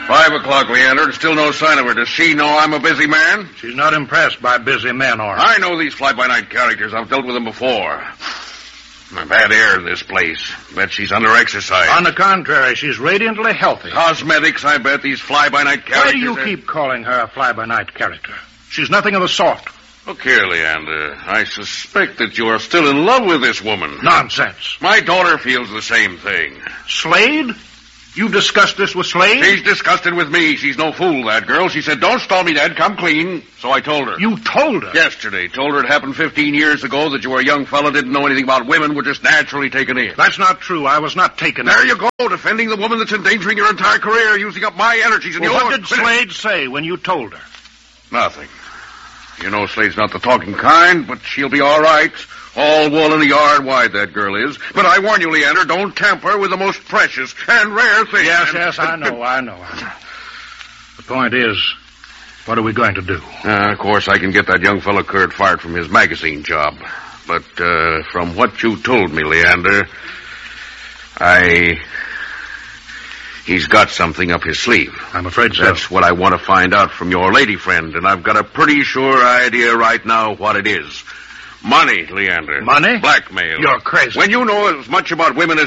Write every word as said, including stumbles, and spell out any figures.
Five o'clock, Leander, and still no sign of her. Does she know I'm a busy man? She's not impressed by busy men, or I know these fly-by-night characters. I've dealt with them before. I've had air in this place. Bet she's under exercise. On the contrary, she's radiantly healthy. Cosmetics, I bet, these fly-by-night characters. Why do you are... keep calling her a fly-by-night character? She's nothing of the sort. Look here, Leander. I suspect that you are still in love with this woman. Nonsense. My daughter feels the same thing. Slade? You discussed this with Slade? She's discussed it with me. She's no fool, that girl. She said, don't stall me, Dad. Come clean. So I told her. You told her? Yesterday. Told her it happened fifteen years ago, that you were a young fellow, didn't know anything about women, were just naturally taken in. That's not true. I was not taken in. There you go, defending the woman that's endangering your entire career, using up my energies and well, yours. What did Slade say when you told her? Nothing. You know Slade's not the talking kind, but she'll be all right. All wool in a yard wide, that girl is. But I warn you, Leander, don't tamper with the most precious and rare thing. Yes, and, yes, I know, I know, I know. The point is, what are we going to do? Uh, of course, I can get that young fellow Kurt fired from his magazine job. But uh, from what you told me, Leander, I... He's got something up his sleeve. I'm afraid so. That's what I want to find out from your lady friend, and I've got a pretty sure idea right now what it is. Money, Leander. Money? Blackmail. You're crazy. When you know as much about women as